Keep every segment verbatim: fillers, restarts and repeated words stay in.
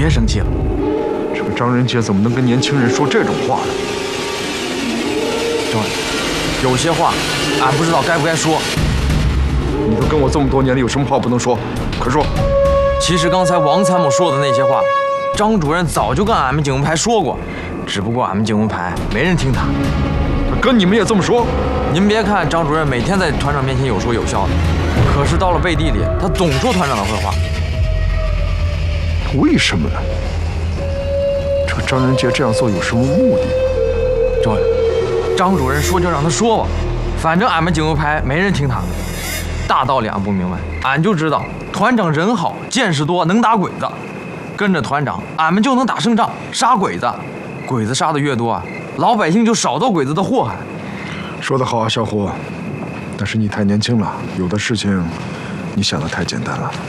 别生气了。 这个张仁杰怎么能跟年轻人说这种话呢？ 政委，有些话俺不知道该不该说。 你都跟我这么多年了，有什么话不能说？快说！ 其实刚才王参谋说的那些话，张主任早就跟俺们警卫排说过，只不过俺们警卫排没人听他。 跟你们也这么说？ 您别看张主任每天在团长面前有说有笑的，可是到了背地里，他总说团长的坏话。 为什么呢？这个张仁杰这样做有什么目的？ 政委，张主任说就让他说吧，反正俺们警卫排没人听他的。大道理俺不明白，俺就知道团长人好，见识多，能打鬼子。跟着团长，俺们就能打胜仗，杀鬼子。鬼子杀的越多啊，老百姓就少遭鬼子的祸害。 说得好啊，小胡。但是你太年轻了，有的事情你想得太简单了。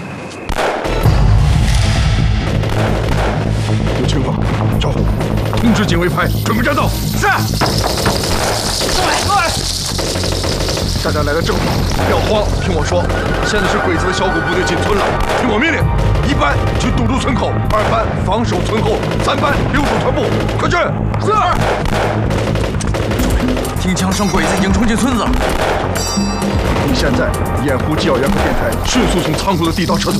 有情况，小胡，通知警卫排准备战斗。是。各位，各位。大家来的正好，不要慌，听我说。现在是鬼子的小股部队进村了，听我命令：一班去堵住村口，二班防守村后，三班留守团部。快去！是。 听枪声，鬼子已经冲进村子了。 你现在掩护机要员和电台，迅速从仓库的地道撤退。